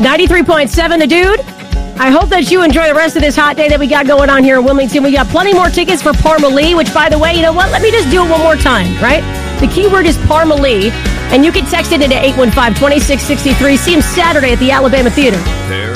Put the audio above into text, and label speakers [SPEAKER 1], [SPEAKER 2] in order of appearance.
[SPEAKER 1] 93.7 The Dude. I hope that you enjoy the rest of this hot day that we got going on here in Wilmington. We got plenty more tickets for Parmalee, which, by the way, you know what? Let me just do it one more time, right? The keyword is Parmalee, and you can text it into 815-2663. See him Saturday at the Alabama Theater.